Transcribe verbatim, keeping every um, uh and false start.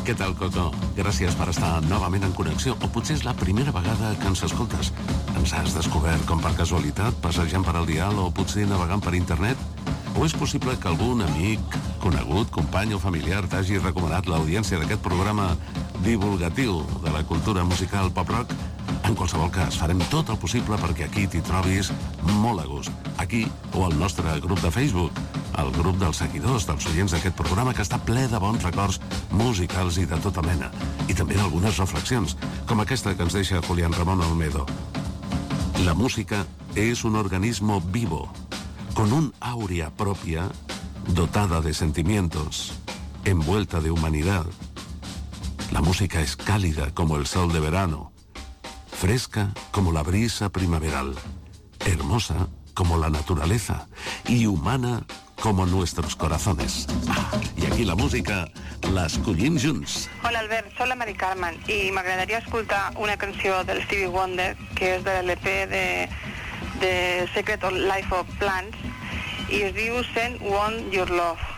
Què tal, Coco? Gràcies per estar novament en connexió. O potser és la primera vegada que ens escoltes. Ens has descobert com per casualitat, passejant per al dial o potser navegant per internet? O és possible que algun amic, conegut, company o familiar t'hagi recomanat l'audiència d'aquest programa divulgatiu de la cultura musical pop-rock? En qualsevol cas, farem tot el possible perquè aquí t'hi trobis molt a gust. Aquí o al nostre grup de Facebook, el grup dels seguidors, dels oients d'aquest programa, que està ple de bons records musicals i de tota mena. I també d'algunes reflexions, com aquesta que ens deixa Julián Ramón Olmedo. La música es un organismo vivo, con un aurea propia, dotada de sentimientos, envuelta de humanidad. La música es cálida como el sol de verano, fresca como la brisa primaveral, hermosa como la naturaleza y humana como nuestros corazones. Ah, i aquí la música l'escollim junts. Hola Albert, soy la Mari Carmen i m'agradaria escoltar una canció del Stevie Wonder que és de l'E P de, de Secret Life of Plants i es diu Send Want Your Love.